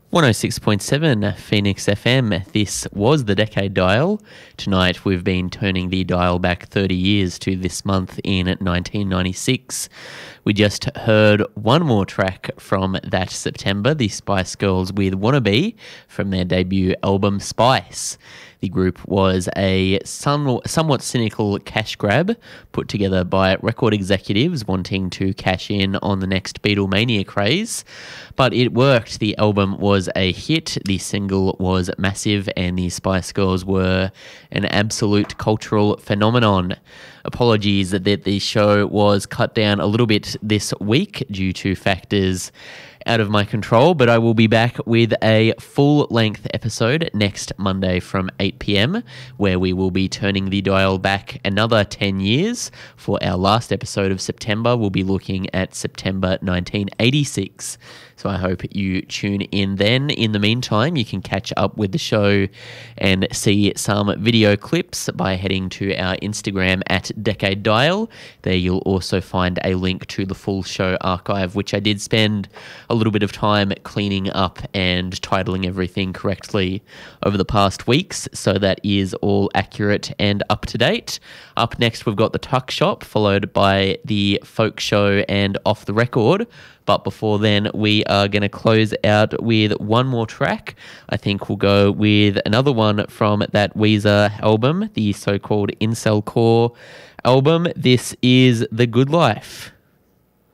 106.7 Phoenix FM. This was the Decade Dial. Tonight we've been turning the dial back 30 years to this month in 1996. We just heard one more track from that September, the Spice Girls with Wannabe from their debut album Spice. The group was a somewhat cynical cash grab put together by record executives wanting to cash in on the next Beatlemania craze. But it worked. The album was a hit, the single was massive, and the Spice Girls were an absolute cultural phenomenon. Apologies that the show was cut down a little bit this week due to factors out of my control, but I will be back with a full-length episode next Monday from 8 p.m, where we will be turning the dial back another 10 years. For our last episode of September, we'll be looking at September 1986. So I hope you tune in then. In the meantime, you can catch up with the show and see some video clips by heading to our Instagram at Decade Dial. There you'll also find a link to the full show archive, which I did spend a little bit of time cleaning up and titling everything correctly over the past weeks, so that is all accurate and up to date. Up next, we've got the Tuck Shop, followed by the Folk Show and Off the Record. But before then, we are going to close out with one more track. I think we'll go with another one from that Weezer album, the so-called Incel Core album. This is The Good Life.